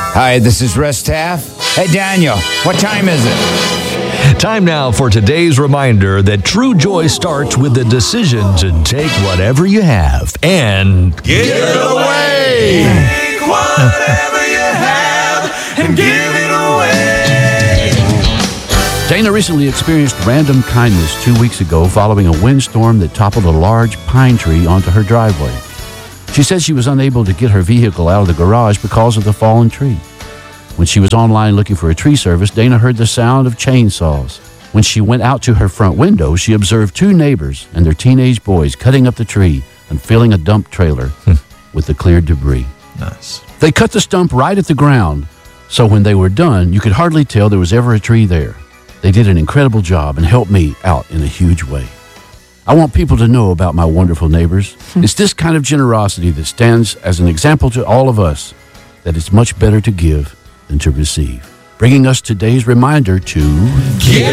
Hi, this is Russ Taff. Hey, Daniel, what time is it? Time now for today's reminder that true joy starts with the decision to take whatever you have and give it away. Take whatever you have and give it away. Dana recently experienced random kindness 2 weeks ago following a windstorm that toppled a large pine tree onto her driveway. She said she was unable to get her vehicle out of the garage because of the fallen tree. When she was online looking for a tree service, Dana heard the sound of chainsaws. When she went out to her front window, she observed two neighbors and their teenage boys cutting up the tree and filling a dump trailer with the cleared debris. Nice. They cut the stump right at the ground, so when they were done, you could hardly tell there was ever a tree there. They did an incredible job and helped me out in a huge way. I want people to know about my wonderful neighbors. It's this kind of generosity that stands as an example to all of us that it's much better to give than to receive. Bringing us today's reminder to...